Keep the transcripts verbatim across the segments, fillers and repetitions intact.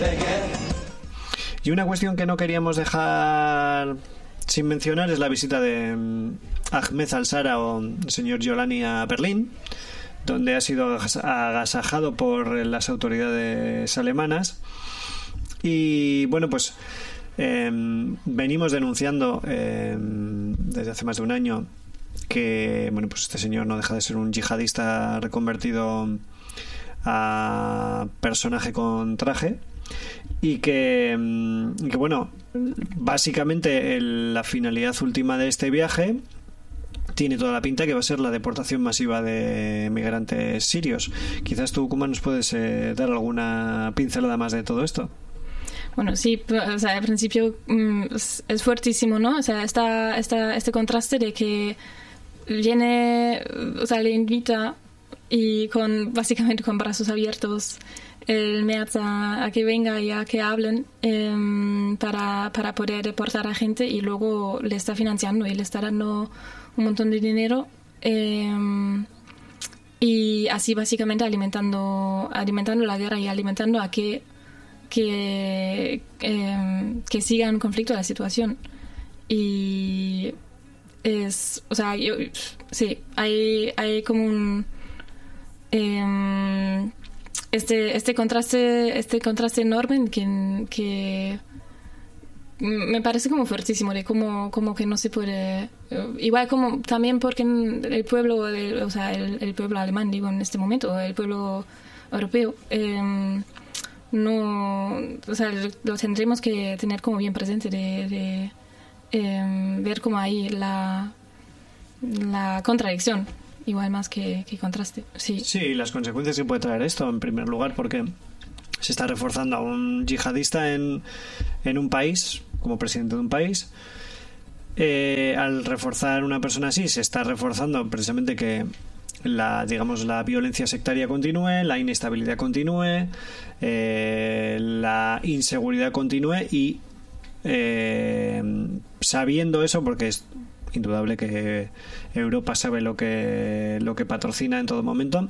Y una cuestión que no queríamos dejar sin mencionar es la visita de Ahmed al-Sara o señor Giolani a Berlín, donde ha sido agasajado por las autoridades alemanas. Y bueno, pues eh, venimos denunciando eh, desde hace más de un año que bueno, pues este señor no deja de ser un yihadista reconvertido a personaje con traje. Y que, y que bueno, básicamente el, la finalidad última de este viaje tiene toda la pinta que va a ser la deportación masiva de migrantes sirios. Quizás tú, Kuma, nos puedes eh, dar alguna pincelada más de todo esto. Bueno, sí, o sea, al principio mm, es, es fuertísimo, ¿no? O sea, esta, esta, este contraste de que viene, o sea, le invita y con básicamente con brazos abiertos el Merz a, a que venga y a que hablen eh, para, para poder deportar a gente, y luego le está financiando y le está dando un montón de dinero eh, y así básicamente alimentando alimentando la guerra y alimentando a que que, eh, que siga en conflicto la situación. Y es, o sea, yo, sí, hay, hay como un eh, Este, este contraste este contraste enorme que, que me parece como fuertísimo, de como, como que no se puede, igual como también porque el pueblo el, o sea el, el pueblo alemán, digo, en este momento, el pueblo europeo eh, no, o sea, lo tendremos que tener como bien presente, de, de eh, ver como ahí la la contradicción, igual más que, que contraste. Sí. Sí, las consecuencias que puede traer esto, en primer lugar, porque se está reforzando a un yihadista en, en un país, como presidente de un país. Eh, al reforzar una persona así, se está reforzando precisamente que la, digamos, la violencia sectaria continúe, la inestabilidad continúe, eh, la inseguridad continúe, y eh, sabiendo eso, porque es indudable que Europa sabe lo que lo que patrocina en todo momento,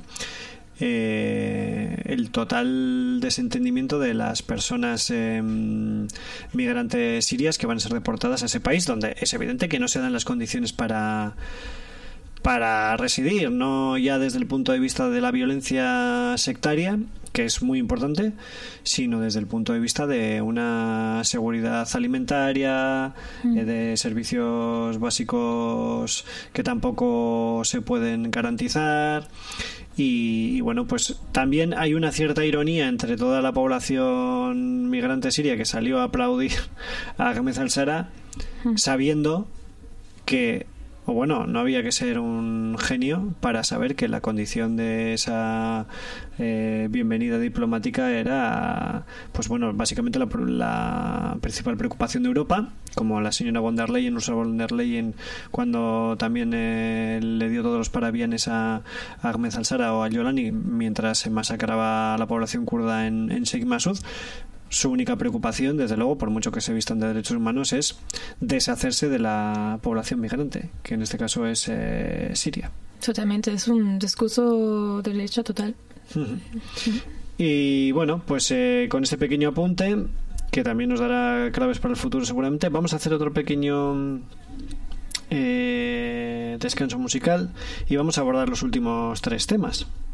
eh, el total desentendimiento de las personas eh, migrantes sirias que van a ser deportadas a ese país, donde es evidente que no se dan las condiciones para para residir, no ya desde el punto de vista de la violencia sectaria, que es muy importante, sino desde el punto de vista de una seguridad alimentaria, mm. eh, de servicios básicos que tampoco se pueden garantizar. Y, y bueno, pues también hay una cierta ironía entre toda la población migrante siria que salió a aplaudir a Ahmed al-Sara, mm. sabiendo que, o bueno, no había que ser un genio para saber que la condición de esa eh, bienvenida diplomática era, pues bueno, básicamente la, la principal preocupación de Europa, como la señora von der Leyen, Ursula von der Leyen, cuando también eh, le dio todos los parabienes a, a Ahmed al-Sara o a Giolani mientras se masacraba a la población kurda en, en Sheikh Masud. Su única preocupación, desde luego, por mucho que se vistan de derechos humanos, es deshacerse de la población migrante, que en este caso es eh, Siria. Totalmente, es un discurso de derecha total. Uh-huh. Y bueno, pues eh, con este pequeño apunte, que también nos dará claves para el futuro seguramente, vamos a hacer otro pequeño eh, descanso musical y vamos a abordar los últimos tres temas.